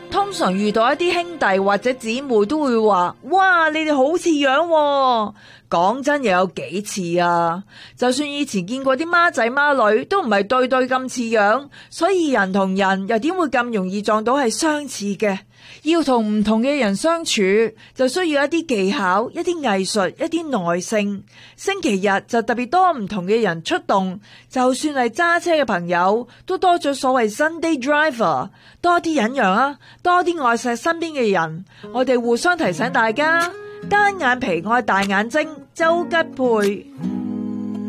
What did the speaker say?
通常遇到一啲兄弟或者姊妹都會話：哇，你哋好似樣喎。講真又有幾似啊？就算以前見過啲孖仔孖女，都唔係對對咁似樣，所以人同人又點會咁容易撞到係相似嘅？要同唔同嘅人相處，就需要一啲技巧、一啲藝術、一啲耐性。星期日就特別多唔同嘅人出動，就算係揸車嘅朋友，都多咗所謂 Sunday driver， 多啲忍讓啊，多啲愛錫身邊嘅人。我哋互相提醒大家，單眼皮愛大眼睛，周吉佩。